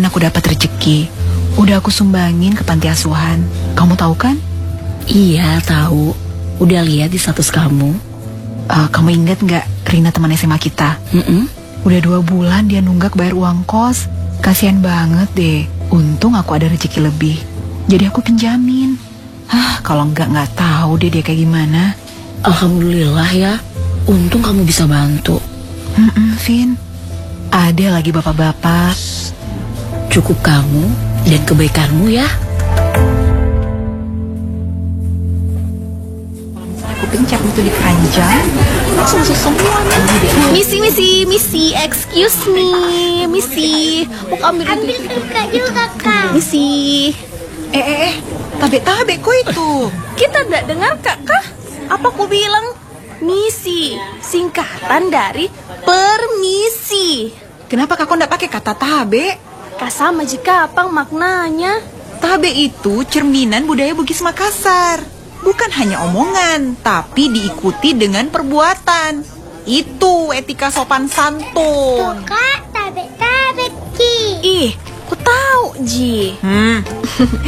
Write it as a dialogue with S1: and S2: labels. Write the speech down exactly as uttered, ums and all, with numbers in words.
S1: aku dapat rezeki. Udah aku sumbangin ke panti asuhan. Kamu tahu kan?
S2: Iya, tahu. Udah lihat di status kamu.
S1: Uh, kamu ingat nggak Rina teman S M A kita?
S2: Mm-mm.
S1: Udah dua bulan dia nunggak bayar uang kos. Kasian banget deh. Untung aku ada rezeki lebih. Jadi aku pinjamin. Hah, kalau nggak nggak tahu deh dia kayak gimana.
S2: Alhamdulillah ya. Untung kamu bisa bantu.
S1: Mm-mm, Vin. Ada lagi bapak-bapak.
S2: Cukup kamu dan kebaikanmu ya.
S1: Aku pencet itu di keranjang, langsung semua nanti deh.
S3: Misi, misi, misi, excuse me, misi. Mau ambil
S4: Ambil kakak juga kak.
S3: Misi.
S1: Eh, eh, eh, tabe-tabe kok itu.
S3: Kita tidak dengar kakak. Apa aku bilang? Misi, singkatan dari permisi.
S1: Kenapa kakak ndak pakai kata tabe?
S3: Kak sama jika apa maknanya?
S1: Tabe itu cerminan budaya Bugis Makassar. Bukan hanya omongan, tapi diikuti dengan perbuatan. Itu etika sopan santun.
S4: Kak, tabe tabe ki.
S3: Ih, aku tahu Ji.
S1: Hmm,